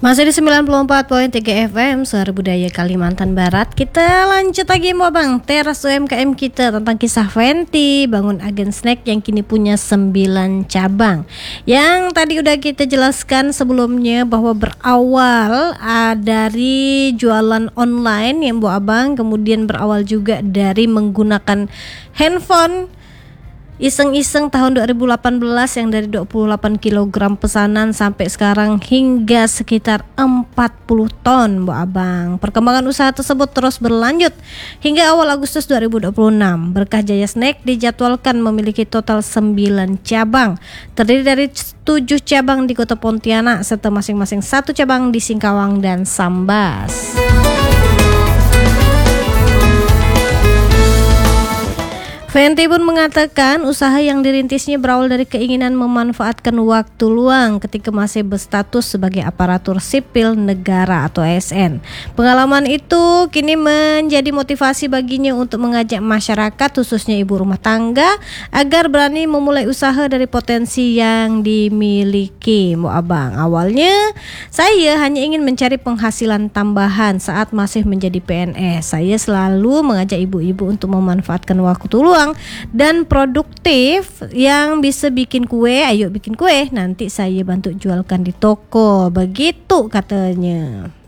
Masih di 94.3 FM Suara Budaya Kalimantan Barat. Kita lanjut lagi mau bang teras UMKM kita tentang kisah Fenty bangun agen snack yang kini punya 9 cabang. Yang tadi udah kita jelaskan sebelumnya bahwa berawal dari jualan online ya Bu Abang, kemudian berawal juga dari menggunakan handphone iseng-iseng tahun 2018 yang dari 28 kg pesanan sampai sekarang hingga sekitar 40 ton Bu Abang. Perkembangan usaha tersebut terus berlanjut hingga awal Agustus 2026. Berkah Jaya Snack dijadwalkan memiliki total 9 cabang, terdiri dari 7 cabang di Kota Pontianak serta masing-masing 1 cabang di Singkawang dan Sambas. Fenty pun mengatakan usaha yang dirintisnya berawal dari keinginan memanfaatkan waktu luang ketika masih berstatus sebagai aparatur sipil negara atau ASN. Pengalaman itu kini menjadi motivasi baginya untuk mengajak masyarakat khususnya ibu rumah tangga agar berani memulai usaha dari potensi yang dimiliki. Bu Abang, awalnya saya hanya ingin mencari penghasilan tambahan saat masih menjadi PNS. Saya selalu mengajak ibu-ibu untuk memanfaatkan waktu luang dan produktif yang bisa bikin kue, ayo bikin kue, nanti saya bantu jualkan di toko, begitu katanya.